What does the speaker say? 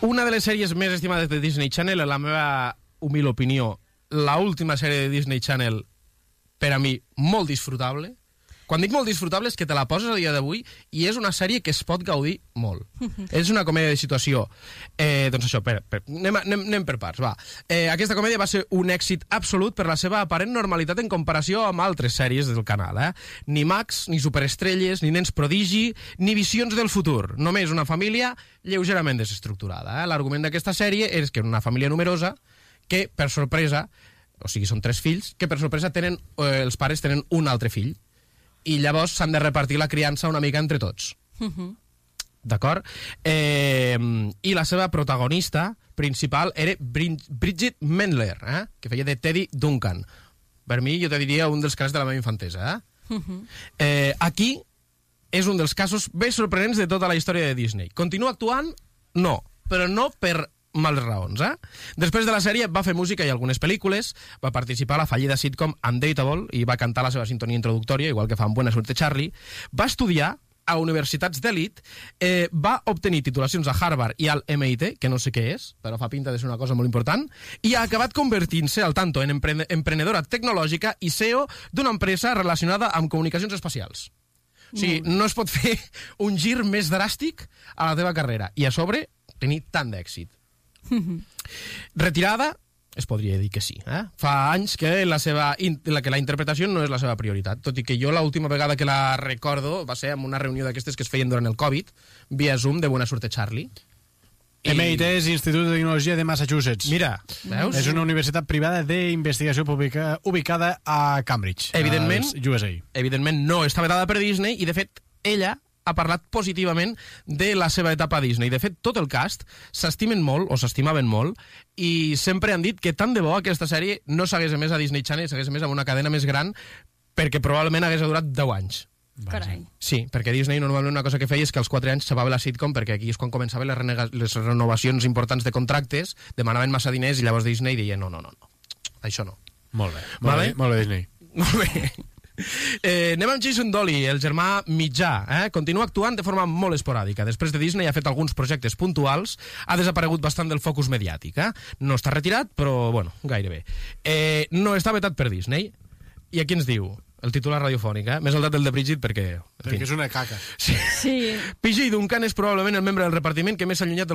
una de les sèries més estimades de Disney Channel, en la meva humil opinió, l'última sèrie de Disney Channel, per a mi, molt disfrutable. Quan dic molt disfrutable és que te la poses a dia d'avui i és una sèrie que es pot gaudir molt. És una comèdia de situació. Doncs això, anem per parts, va. Aquesta comèdia va ser un èxit absolut per la seva aparent normalitat en comparació amb altres sèries del canal. Ni mags, ni superestrelles, ni nens prodigi, ni visions del futur. Només una família lleugerament desestructurada. L'argument d'aquesta sèrie és que una família numerosa que, per sorpresa, o sigui, són 3 fills, que per sorpresa els pares tenen un altre fill. I llavors s'han de repartir la criança una mica entre tots. D'acord? I la seva protagonista principal era Bridget Mendler, que feia de Teddy Duncan. Per mi, jo te diria un dels casos de la meva infantesa. Aquí és un dels casos més sorprenents de tota la història de Disney. Continua actuant? No, però no per males raons. Després de la sèrie va fer música i algunes pel·lícules, va participar a la fallida sitcom Undateable i va cantar la seva sintonia introductòria, igual que fa en Buena Suerte Charlie. Va estudiar a universitats d'elit, va obtenir titulacions a Harvard i al MIT, que no sé què és, però fa pinta de ser una cosa molt important, i ha acabat convertint-se, al tanto, en emprenedora tecnològica i CEO d'una empresa relacionada amb comunicacions espacials. O sigui, no es pot fer un gir més dràstic a la teva carrera i a sobre tenir tant d'èxit. Retirada, es podria dir que sí. Fa anys que la interpretació no és la seva prioritat, tot i que jo l'última vegada que la recordo va ser en una reunió d'aquestes que es feien durant el Covid, via Zoom, de Buena Suerte Charlie. MIT és Institut de Tecnologia de Massachusetts. Mira, veus? És una universitat privada d'investigació pública ubicada a Cambridge, als USA. Evidentment no està vetada per Disney i, de fet, ella ha parlat positivament de la seva etapa a Disney. De fet, tot el cast s'estimen molt, o s'estimaven molt, i sempre han dit que tant de bo aquesta sèrie no s'hagués emès a Disney Channel, s'hagués emès a una cadena més gran, perquè probablement hagués durat 10 anys. Carai. Sí, perquè Disney normalment una cosa que feia és que als 4 anys s'acabava la sitcom, perquè aquí és quan començaven les renovacions importants de contractes, demanaven massa diners i llavors Disney deia no, això no. Molt bé, Disney. Molt bé. Anem amb Jason Dolley, el germà mitjà. Continua actuant de forma molt esporàdica. Després de Disney ha fet alguns projectes puntuals, ha desaparegut bastant del focus mediàtic. No està retirat, però bueno, gairebé. No està vetat per Disney. I aquí ens diu el titular radiofònic, M'he saltat el de Bridget perquè és una caca. Sí. PJ Duncan és probablement el membre del repartiment que més s'ha allunyat del